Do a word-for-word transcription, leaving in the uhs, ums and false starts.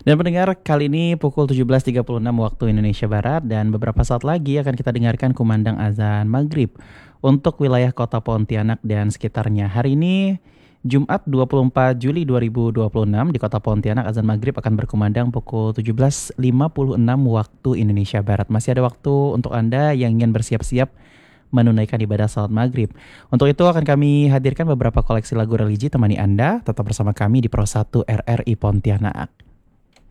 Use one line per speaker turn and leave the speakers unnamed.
Dan pendengar, kali ini pukul tujuh belas tiga puluh enam waktu Indonesia Barat dan beberapa saat lagi akan kita dengarkan kumandang azan maghrib untuk wilayah kota Pontianak dan sekitarnya. Hari ini Jumat dua puluh empat Juli dua ribu dua puluh enam di kota Pontianak azan maghrib akan berkumandang pukul tujuh belas lima puluh enam waktu Indonesia Barat. Masih ada waktu untuk Anda yang ingin bersiap-siap menunaikan ibadah salat maghrib. Untuk itu akan kami hadirkan beberapa koleksi lagu religi temani Anda. Tetap bersama kami di Pro satu R R I Pontianak.